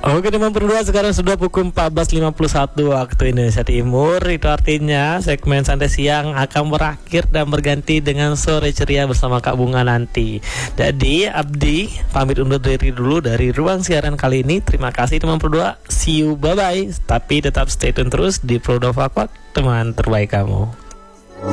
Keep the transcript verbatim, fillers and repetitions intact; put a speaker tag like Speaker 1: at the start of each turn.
Speaker 1: Oke teman berdua, sekarang sudah pukul empat belas lima puluh satu waktu Indonesia Timur. Itu artinya segmen Santai Siang akan berakhir dan berganti dengan Sore Ceria bersama Kak Bunga nanti. Jadi Abdi pamit undur diri dulu dari ruang siaran kali ini. Terima kasih teman berdua. See you, bye bye. Tapi tetap stay tune terus di Produk Fakot, teman terbaik kamu.